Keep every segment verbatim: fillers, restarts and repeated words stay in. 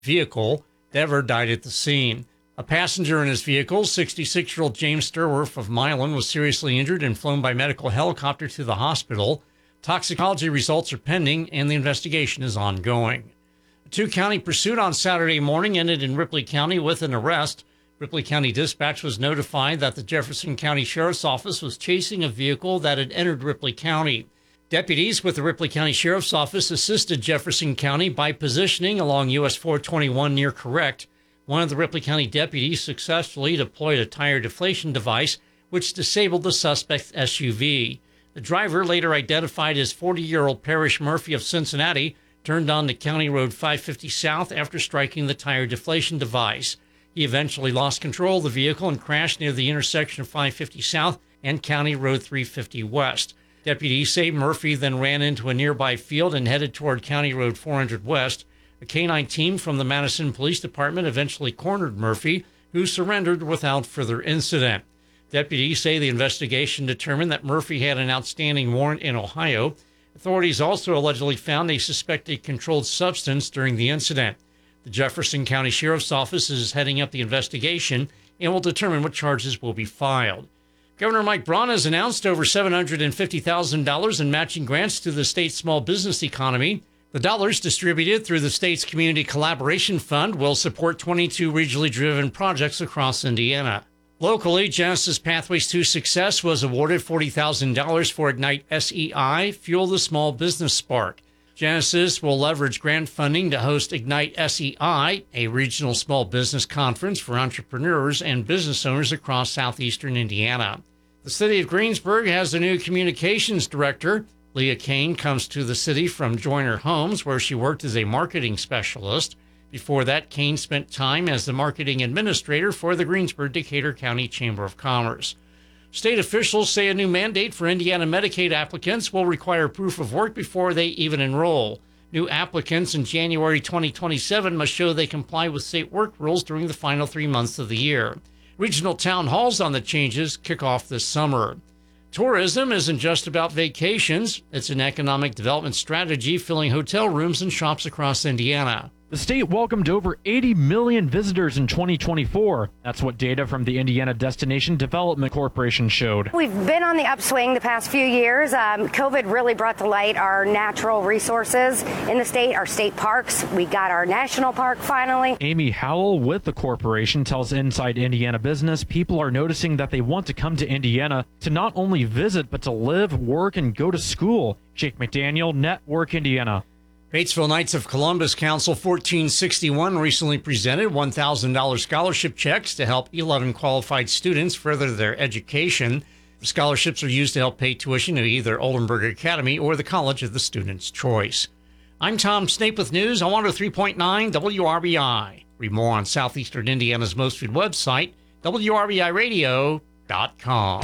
vehicle. Dever died at the scene. A passenger in his vehicle, sixty-six-year-old James Sturworth of Milan, was seriously injured and flown by medical helicopter to the hospital. Toxicology results are pending, and the investigation is ongoing. A two-county pursuit on Saturday morning ended in Ripley County with an arrest. Ripley County Dispatch was notified that the Jefferson County Sheriff's Office was chasing a vehicle that had entered Ripley County. Deputies with the Ripley County Sheriff's Office assisted Jefferson County by positioning along U S four twenty-one near Correct. One of the Ripley County deputies successfully deployed a tire deflation device, which disabled the suspect's S U V. The driver, later identified as forty-year-old Parrish Murphy of Cincinnati, turned onto County Road five fifty South after striking the tire deflation device. He eventually lost control of the vehicle and crashed near the intersection of five fifty South and County Road three fifty West. Deputies say Murphy then ran into a nearby field and headed toward County Road four hundred West. A canine team from the Madison Police Department eventually cornered Murphy, who surrendered without further incident. Deputies say the investigation determined that Murphy had an outstanding warrant in Ohio. Authorities also allegedly found a suspected controlled substance during the incident. The Jefferson County Sheriff's Office is heading up the investigation and will determine what charges will be filed. Governor Mike Braun has announced over seven hundred fifty thousand dollars in matching grants to the state's small business economy. The dollars distributed through the state's Community Collaboration Fund will support twenty-two regionally driven projects across Indiana. Locally, Genesis Pathways to Success was awarded forty thousand dollars for Ignite S E I, Fuel the Small Business Spark. Genesis will leverage grant funding to host Ignite S E I, a regional small business conference for entrepreneurs and business owners across southeastern Indiana. The city of Greensburg has a new communications director. Leah Kane comes to the city from Joyner Homes, where she worked as a marketing specialist. Before that, Kane spent time as the marketing administrator for the Greensburg-Decatur County Chamber of Commerce. State officials say a new mandate for Indiana Medicaid applicants will require proof of work before they even enroll. New applicants in January twenty twenty-seven must show they comply with state work rules during the final three months of the year. Regional town halls on the changes kick off this summer. Tourism isn't just about vacations. It's an economic development strategy filling hotel rooms and shops across Indiana. The state welcomed over eighty million visitors in twenty twenty-four. That's what data from the Indiana Destination Development Corporation showed. We've been on the upswing the past few years. Um, COVID really brought to light our natural resources in the state, our state parks. We got our national park finally. Amy Howell with the corporation tells Inside Indiana Business people are noticing that they want to come to Indiana to not only visit, but to live, work, and go to school. Jake McDaniel, Network Indiana. Batesville Knights of Columbus Council fourteen sixty-one recently presented one thousand dollars scholarship checks to help eleven qualified students further their education. The scholarships are used to help pay tuition at either Oldenburg Academy or the college of the student's choice. I'm Tom Snape with news on one oh three point nine W R B I. Read more on Southeastern Indiana's most read website, W R B I radio dot com.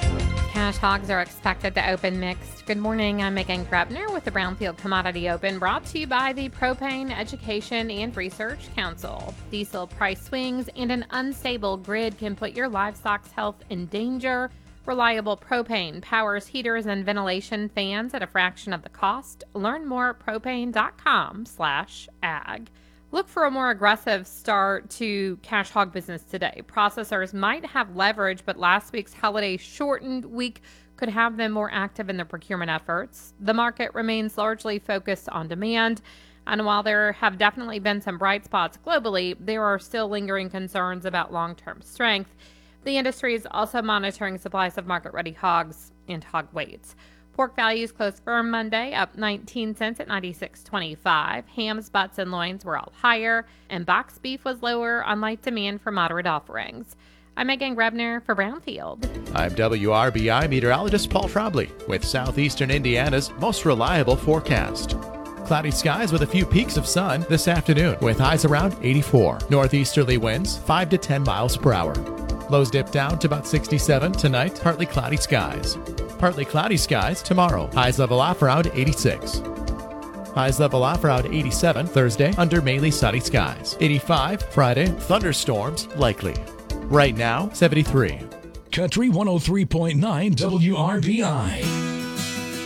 Cash hogs are expected to open mixed. Good morning, I'm Megan Grebner with the Brownfield Commodity Open, brought to you by the Propane Education and Research Council. Diesel price swings and an unstable grid can put your livestock's health in danger. Reliable propane powers heaters and ventilation fans at a fraction of the cost. Learn more at propane.com slash ag. Look for a more aggressive start to cash hog business today. Processors might have leverage, but last week's holiday shortened week could have them more active in their procurement efforts. The market remains largely focused on demand, and while there have definitely been some bright spots globally, there are still lingering concerns about long-term strength. The industry is also monitoring supplies of market-ready hogs and hog weights. Pork values closed firm Monday, up nineteen cents at ninety-six twenty-five. Hams, butts, and loins were all higher, and boxed beef was lower on light demand for moderate offerings. I'm Megan Grebner for Brownfield. I'm W R B I meteorologist Paul Trombley with Southeastern Indiana's most reliable forecast. Cloudy skies with a few peaks of sun this afternoon with highs around eighty-four. Northeasterly winds five to ten miles per hour. Lows dip down to about sixty-seven tonight. Partly cloudy skies. Partly cloudy skies tomorrow. Highs level off around eighty-six. Highs level off around eighty-seven Thursday under mainly sunny skies. eighty-five Friday. Thunderstorms likely. Right now, seventy-three. Country one oh three point nine W R B I.